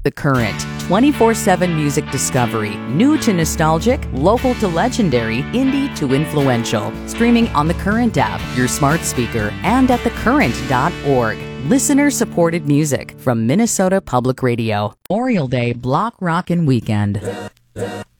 The Current, 24/7 music discovery, new to nostalgic, local to legendary, indie to influential. Streaming on the Current app, your smart speaker, and at thecurrent.org. Listener-supported music from Minnesota Public Radio. Memorial Day Block Rockin' Weekend.